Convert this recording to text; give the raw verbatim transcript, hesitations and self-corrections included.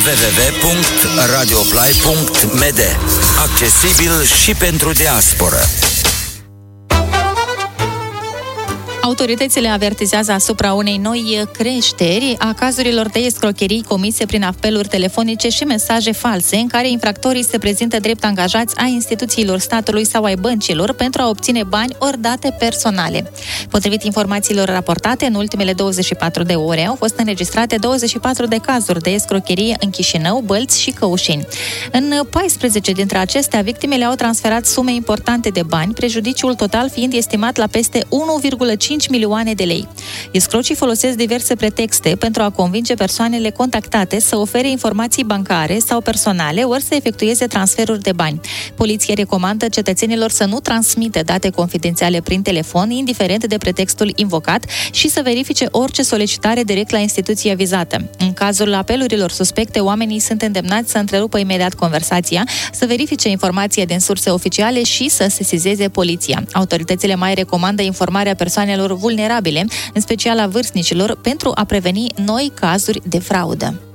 w punct radioplay punct m d. Accesibil și pentru diasporă. Autoritățile avertizează asupra unei noi creșteri a cazurilor de escrocherii comise prin apeluri telefonice și mesaje false, în care infractorii se prezintă drept angajați ai instituțiilor statului sau ai băncilor pentru a obține bani ori date personale. Potrivit informațiilor raportate, în ultimele douăzeci și patru de ore au fost înregistrate douăzeci și patru de cazuri de escrocherie în Chișinău, Bălți și Căușeni. În paisprezece dintre acestea, victimele au transferat sume importante de bani, prejudiciul total fiind estimat la peste unu virgulă cinci milioane de lei. Escrocii folosesc diverse pretexte pentru a convinge persoanele contactate să ofere informații bancare sau personale, ori să efectueze transferuri de bani. Poliția recomandă cetățenilor să nu transmită date confidențiale prin telefon, indiferent de pretextul invocat, și să verifice orice solicitare direct la instituția vizată. În cazul apelurilor suspecte, oamenii sunt îndemnați să întrerupă imediat conversația, să verifice informația din surse oficiale și să sesizeze poliția. Autoritățile mai recomandă informarea persoanelor vulnerabile, în special a vârstnicilor, pentru a preveni noi cazuri de fraudă.